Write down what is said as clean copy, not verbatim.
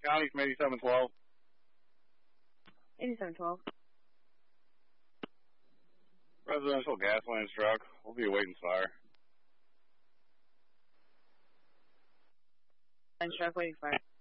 County from 8712. 8712. Residential gasoline truck. We'll be awaiting fire. And truck waiting fire.